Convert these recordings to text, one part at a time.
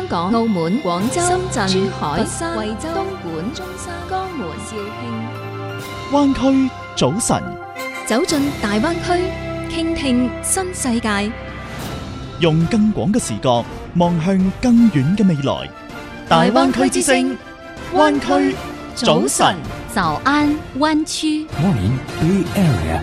香港、澳門、廣州、深圳、珠海、 佛山、 惠州、東莞、中山、江門、肇慶。 灣區早晨， 走進大灣區，傾聽新世界， 用更廣嘅視角望向更遠嘅未來。大灣區之聲，灣區早晨。 早安灣區。 Morning Bay Area。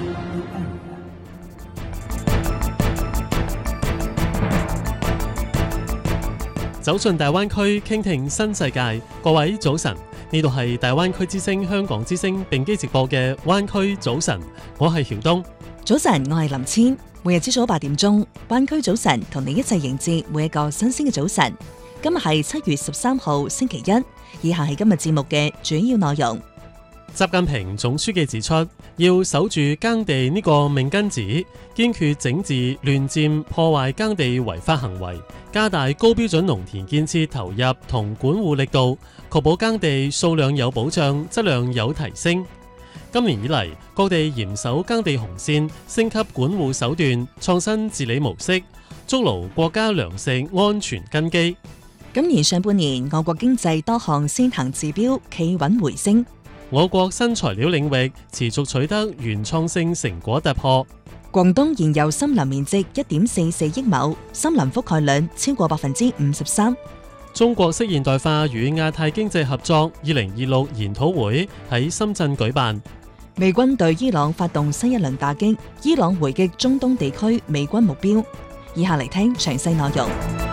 走進大灣區，傾聽新世界。各位早晨，呢度係大灣區之聲、香港之聲並機直播嘅灣區早晨。我係曉東。 早晨，我係林千。每日朝早8點鐘，灣區早晨同你一齊迎接每一個新鮮嘅早晨。今日係7月13號星期一。以下係今日節目嘅主要內容。 習近平總書記指出，要守住耕地呢個命根子，堅決整治亂佔破壞耕地違法行為，加大高標準農田建設投入同管護力度，確保耕地數量有保障，質量有提升。今年以嚟，各地嚴守耕地紅線，升級管護手段，創新治理模式，築牢國家糧食安全根基。 今年上半年，我國經濟多項先行指標企穩回升。 我國新材料領域持續取得原創性成果突破。 廣東現有森林面積1.44億畝，森林覆蓋率超過53%。 中國式現代化與亞太經濟合作2026研討會喺深圳舉辦。 美軍對伊朗發動新一輪打擊，伊朗回擊中東地區美軍目標。以下嚟聽詳細內容。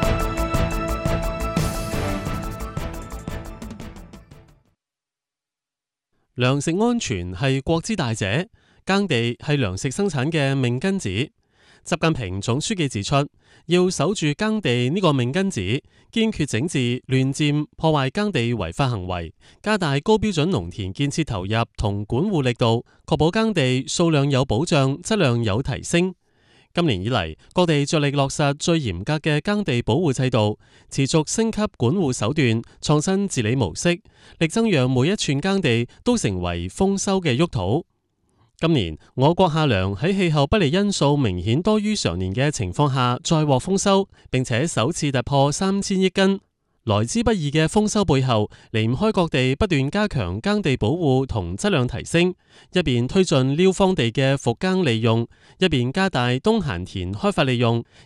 糧食安全係國之大者，耕地係糧食生產嘅命根子。習近平總書記指出，要守住耕地呢個命根子，堅決整治亂佔破壞耕地違法行為，加大高標準農田建設投入同管護力度，確保耕地數量有保障，質量有提升。今年以嚟，各地着力落實最嚴格嘅耕地保護制度，持續升級管護手段，創新治理模式，力爭讓每一寸耕地都成為豐收嘅沃土。今年我國夏糧喺氣候不利因素明顯多於常年嘅情況下再獲豐收，並且首次突破3000億斤。來之不易嘅豐收背後，離唔開各地不斷加強耕地保護同質量提升，一邊推進寮荒地嘅復耕利用，一邊加大冬閒田開發利用，